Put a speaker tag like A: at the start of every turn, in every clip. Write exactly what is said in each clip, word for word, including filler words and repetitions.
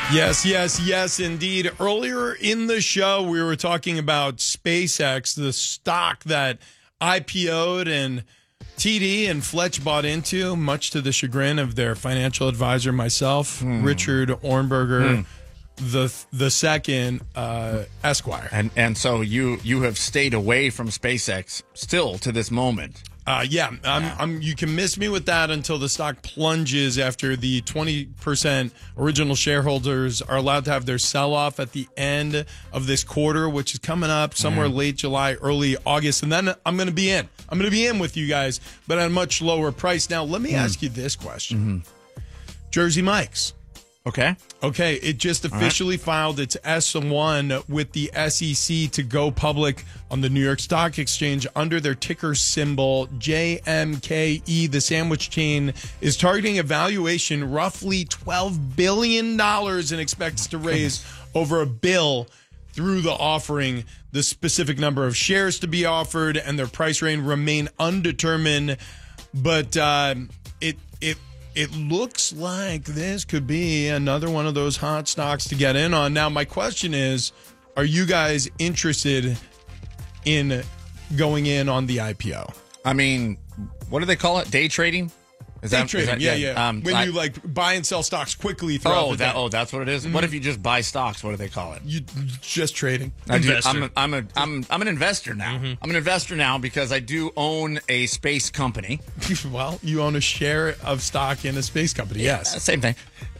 A: Yes, yes, yes, indeed. Earlier in the show, we were talking about SpaceX, the stock that I P O'd and T D and Fletch bought into, much to the chagrin of their financial advisor, myself, hmm. Richard Ornberger, hmm. the the second, uh, Esquire.
B: And and so you you have stayed away from SpaceX still to this moment.
A: Uh, yeah, I'm, I'm, you can miss me with that until the stock plunges after the twenty percent original shareholders are allowed to have their sell-off at the end of this quarter, which is coming up somewhere mm. late July, early August. And then I'm going to be in. I'm going to be in with you guys, but at a much lower price. Now, let me mm. ask you this question. Mm-hmm. Jersey Mike's.
B: Okay.
A: Okay, it just officially right. filed its S one with the S E C to go public on the New York Stock Exchange under their ticker symbol J M K E. The sandwich chain is targeting a valuation roughly twelve billion dollars and expects to raise over a bill through the offering. The specific number of shares to be offered and their price range remain undetermined, but uh, it it It looks like this could be another one of those hot stocks to get in on. Now, my question is, are you guys interested in going in on the I P O?
B: I mean, what do they call it? Day trading? Is
A: Day
B: that,
A: trading,
B: is that,
A: yeah, yeah. yeah.
B: Um,
A: when
B: I,
A: you like buy and sell stocks quickly throughout
B: oh,
A: the
B: that,
A: day.
B: oh, that's what it is? Mm-hmm. What if you just buy stocks? What do they call it?
A: You just trading.
B: I do, I'm, a, I'm, a, I'm, I'm an investor now.
A: Mm-hmm.
B: I'm an investor now because I do own a space company.
A: Well, you own a share of stock in a space company, yes.
B: Yeah, same thing.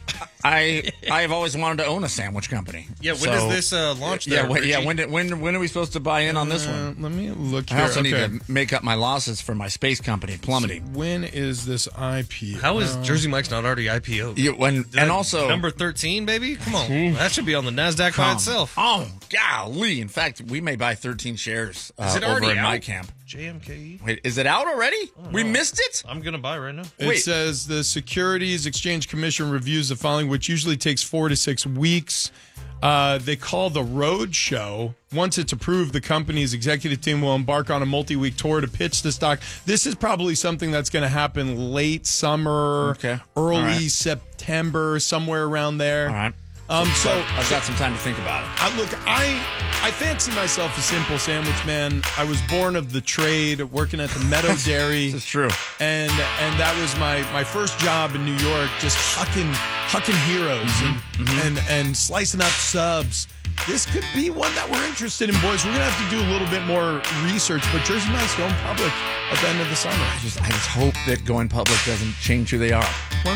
B: I I have always wanted to own a sandwich company.
C: Yeah, when
B: so,
C: does this uh, launch? There,
B: yeah, when, yeah. When did, when when are we supposed to buy in on this
A: uh,
B: one?
A: Let me look here.
B: I also
A: okay.
B: need to make up my losses for my space company plummeting.
A: So when is this I P O?
C: How is Jersey Mike's not already I P O'd?
B: You, when, and also
C: number thirteen, baby. Come on, that should be on the NASDAQ by itself.
B: Oh, golly! In fact, we may buy thirteen shares uh,
C: is it
B: over in
C: out?
B: my camp.
C: J M K E.
B: Wait, is it out already? We missed it?
C: I'm going to buy right now.
A: It
B: Wait.
A: says the Securities Exchange Commission reviews the filing, which usually takes four to six weeks. Uh, they call the road show. Once it's approved, the company's executive team will embark on a multi-week tour to pitch the stock. This is probably something that's going to happen late summer,
B: okay.
A: early
B: right.
A: September, somewhere around there.
B: All right.
A: Um, so
B: I've got some time to think about it.
A: I, look, I I fancy myself a simple sandwich man. I was born of the trade, working at the Meadow Dairy.
B: This is true.
A: And and that was my, my first job in New York, just hucking hucking heroes
B: Mm-hmm.
A: and,
B: Mm-hmm.
A: and and slicing up subs. This could be one that we're interested in, boys. We're gonna have to do a little bit more research, but Jersey Mike's going public at the end of the summer.
B: I just I just hope that going public doesn't change who they are.
A: Well,